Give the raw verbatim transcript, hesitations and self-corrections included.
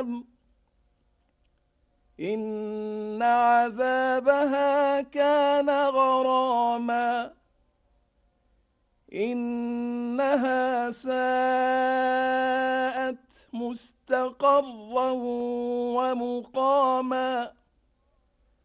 جهنم إن عذابها كان غراما إنها ساءت مستقرا ومقاما